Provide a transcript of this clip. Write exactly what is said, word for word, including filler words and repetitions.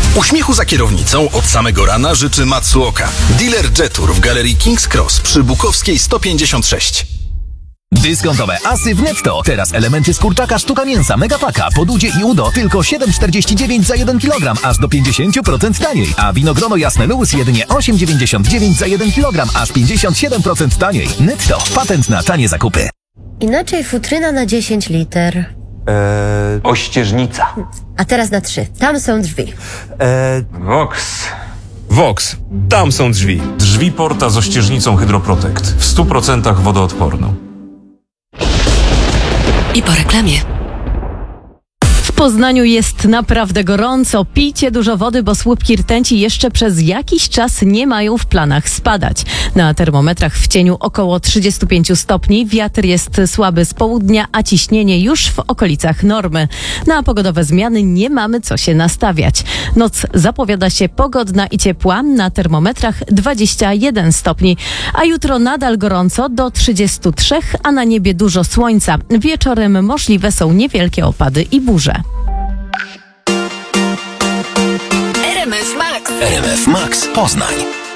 Uśmiechu za kierownicą od samego rana życzy Matsuoka, dealer Jetour w galerii King's Cross przy Bukowskiej sto pięćdziesiąt sześć. Dyskontowe asy w Netto. Teraz elementy z kurczaka sztuka mięsa Megapaka, Podudzie i Udo tylko siedem czterdzieści dziewięć za jeden kilogram, aż do pięćdziesiąt procent taniej. A winogrono jasne Lewis jedynie osiem dziewięćdziesiąt dziewięć za jeden kilogram, aż pięćdziesiąt siedem procent taniej. Netto. Patent na tanie zakupy. Inaczej futryna na dziesięć liter. Eee, Ościeżnica. A teraz na trzy. Tam są drzwi. eee, Vox. Vox. Tam są drzwi. Drzwi Porta z ościeżnicą Hydroprotect. W stu procentach wodoodporną. I po reklamie. W Poznaniu jest naprawdę gorąco. Pijcie dużo wody, bo słupki rtęci jeszcze przez jakiś czas nie mają w planach spadać. Na termometrach w cieniu około trzydzieści pięć stopni. Wiatr jest słaby z południa, a ciśnienie już w okolicach normy. Na pogodowe zmiany nie mamy co się nastawiać. Noc zapowiada się pogodna i ciepła. Na termometrach dwadzieścia jeden stopni. A jutro nadal gorąco do trzydziestu trzech, a na niebie dużo słońca. Wieczorem możliwe są niewielkie opady i burze. R M F Max Poznań.